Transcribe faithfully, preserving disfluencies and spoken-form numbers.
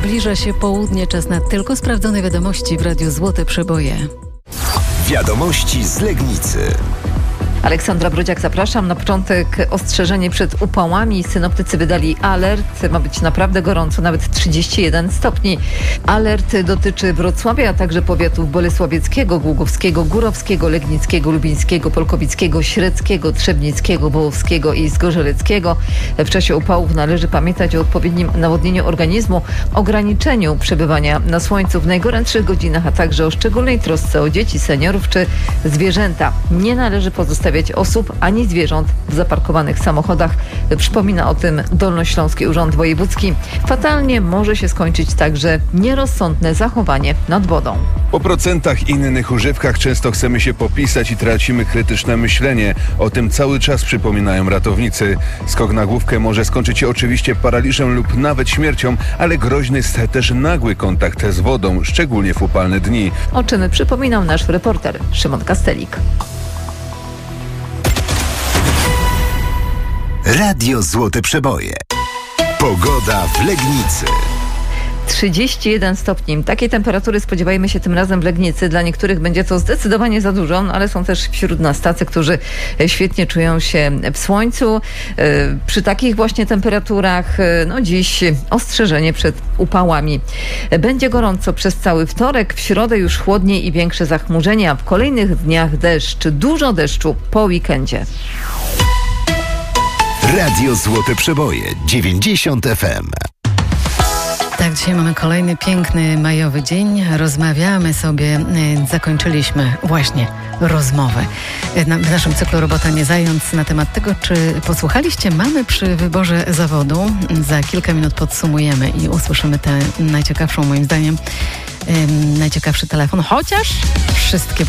Zbliża się południe, czas na tylko sprawdzone wiadomości w Radiu Złote Przeboje. Wiadomości z Legnicy. Aleksandra Brodziak, zapraszam. Na początek ostrzeżenie przed upałami. Synoptycy wydali alert. Ma być naprawdę gorąco, nawet trzydzieści jeden stopni. Alert dotyczy Wrocławia, a także powiatów bolesławieckiego, głogowskiego, górowskiego, legnickiego, lubińskiego, polkowickiego, średzkiego, trzebnickiego, wołowskiego i zgorzeleckiego. W czasie upałów należy pamiętać o odpowiednim nawodnieniu organizmu, ograniczeniu przebywania na słońcu w najgorętszych godzinach, a także o szczególnej trosce o dzieci, seniorów czy zwierzęta. Nie należy pozostawiać osób ani zwierząt w zaparkowanych samochodach. Przypomina o tym Dolnośląski Urząd Wojewódzki. Fatalnie może się skończyć także nierozsądne zachowanie nad wodą. Po procentach i innych używkach często chcemy się popisać i tracimy krytyczne myślenie. O tym cały czas przypominają ratownicy. Skok na główkę może skończyć się oczywiście paraliżem lub nawet śmiercią, ale groźny jest też nagły kontakt z wodą, szczególnie w upalne dni. O czym przypominał nasz reporter Szymon Kastelik. Radio Złote Przeboje. Pogoda w Legnicy. trzydzieści jeden stopni. Takiej temperatury spodziewajmy się tym razem w Legnicy. Dla niektórych będzie to zdecydowanie za dużo, no ale są też wśród nas tacy, którzy świetnie czują się w słońcu. Przy takich właśnie temperaturach, no dziś ostrzeżenie przed upałami. Będzie gorąco przez cały wtorek, w środę już chłodniej i większe zachmurzenia, a w kolejnych dniach deszcz, dużo deszczu po weekendzie. Radio Złote Przeboje dziewięćdziesiąt F M. Tak, dzisiaj mamy kolejny piękny majowy dzień. Rozmawiamy sobie, zakończyliśmy właśnie rozmowę w naszym cyklu Robota nie zając na temat tego, czy posłuchaliście mamy przy wyborze zawodu. Za kilka minut podsumujemy i usłyszymy tę najciekawszą, moim zdaniem, najciekawszy telefon, chociaż wszystkie